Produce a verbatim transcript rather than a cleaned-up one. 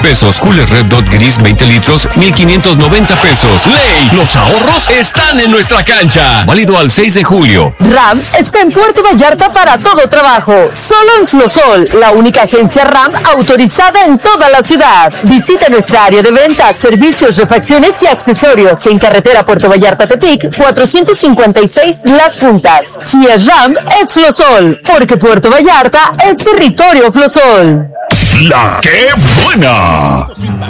pesos. Cooler Red Dot Gris veinte litros, mil quinientos noventa pesos. ¡Ley! Los ahorros están en nuestra cancha. Válido al seis de julio. RAM está en Puerto Vallarta para todo trabajo. Solo en Flosol, la única agencia RAM autorizada en toda la ciudad. Visita nuestra área de ventas, servicios, refacciones y accesorios en carretera Puerto Vallarta-Tepic, cuatrocientos cincuenta y seis Las Juntas. Si es RAM, es Flosol, porque Puerto Vallarta es territorio Flosol. ¡La qué buena!